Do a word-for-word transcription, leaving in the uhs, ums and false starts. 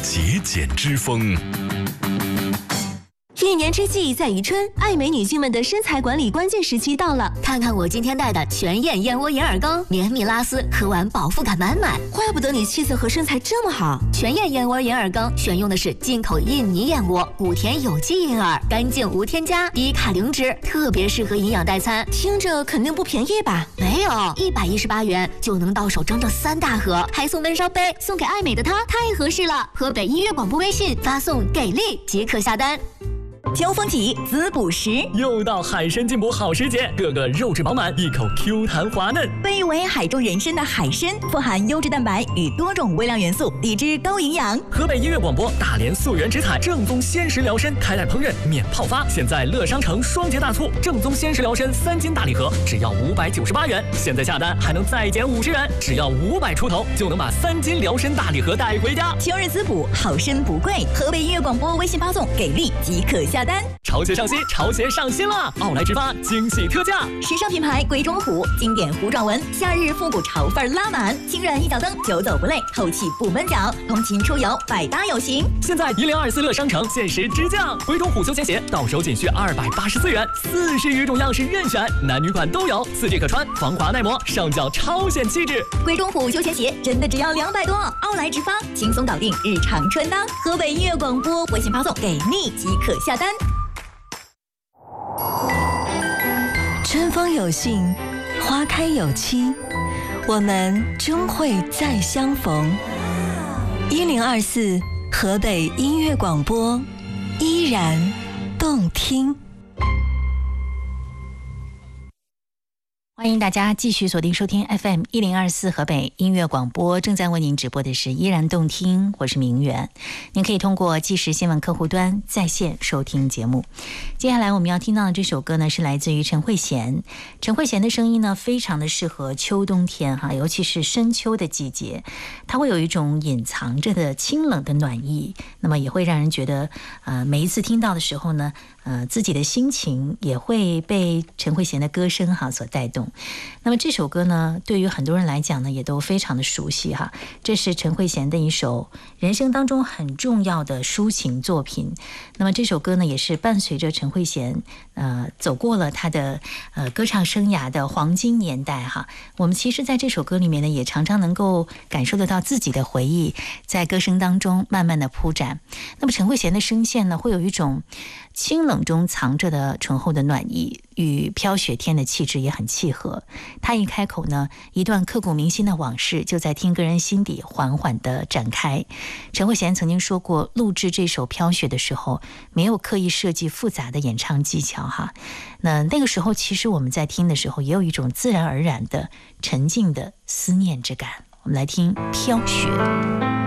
节俭之风。 一年之计在于春，爱美女性们的身材管理关键时期到了。 看看我今天带的全燕燕窝银耳羹，绵密拉丝，喝完饱腹感满满。 怪不得你气色和身材这么好。 全燕燕窝银耳羹选用的是进口印尼燕窝，谷田有机银耳，干净无添加，低卡零脂，特别适合营养代餐。 听着肯定不便宜吧？ 没有，一百一十八元就能到手整整三大盒，还送温烧杯，送给爱美的她太合适了。河北音乐广播微信发送给力即可下单。 秋风起，滋补时， 又到海参进补好时节，个个肉质饱满，一口 Q 弹滑嫩。 被誉为海中人参的海参，富含优质蛋白与多种微量元素，低脂高营养。 河北音乐广播大连溯源植采正宗鲜食疗参，开袋烹饪免泡发。现在乐商城双节大促，正宗鲜食疗参三斤大礼盒只要五百九十八元，现在下单还能再减五十元，只要五百出头就能把三斤疗参大礼盒带回家。 秋日滋补，好参不贵。河北音乐广播微信发送给力即可下单。 潮鞋上新，潮鞋上新了！奥莱直发惊喜特价， 时尚品牌鬼冢虎，经典糊状纹，夏日复古潮范拉满，轻软一脚蹬，久走不累，透气不闷脚，通勤出游百搭有型。 现在一零二四乐商城限时直降，鬼冢虎休闲鞋到手仅需二百八十四元，四十余种样式任选，男女款都有，四 G 可穿，防滑耐磨，上脚超显气质。 鬼冢虎休闲鞋真的只要两百多，奥莱直发轻松搞定日常穿搭。河北音乐广播微信发送给力即可下单。 春风有信，花开有期，我们终会再相逢。一零二四河北音乐广播，依然动听。 欢迎大家继续锁定收听 F M 一零二四河北音乐广播，正在为您直播的是依然动听，我是明媛。您可以通过即时新闻客户端在线收听节目。接下来我们要听到的这首歌呢，是来自于陈慧娴。陈慧娴的声音呢，非常的适合秋冬天哈，尤其是深秋的季节，它会有一种隐藏着的清冷的暖意，那么也会让人觉得，呃，每一次听到的时候呢，呃，自己的心情也会被陈慧娴的歌声哈所带动。那么这首歌呢，对于很多人来讲呢，也都非常的熟悉哈。这是陈慧娴的一首人生当中很重要的抒情作品。那么这首歌呢，也是伴随着陈慧娴呃走过了她的呃歌唱生涯的黄金年代哈。我们其实在这首歌里面呢，也常常能够感受得到自己的回忆在歌声当中慢慢的铺展。那么陈慧娴的声线呢，会有一种清冷中藏着的醇厚的暖意，与飘雪天的气质也很契合。他一开口呢，一段刻骨铭心的往事就在听歌人心底缓缓地展开。陈慧娴曾经说过，录制这首《飘雪》的时候，没有刻意设计复杂的演唱技巧哈。那那个时候，其实我们在听的时候，也有一种自然而然的沉静的思念之感。我们来听《飘雪》。